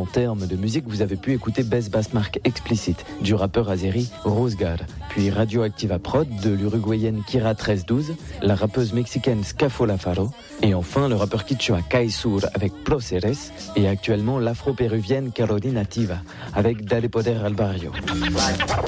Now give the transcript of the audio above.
termes de musique, vous avez pu écouter Best Bass Mark Explicit du rappeur azéri Rosgar, puis Radioactiva Prod de l'uruguayenne Kira 1312, la rappeuse mexicaine Scafola Faro, et enfin le rappeur quichua Kai Sur avec Proceres, et actuellement l'afro-péruvienne Carolina Tiva avec Dale Poder al Barrio.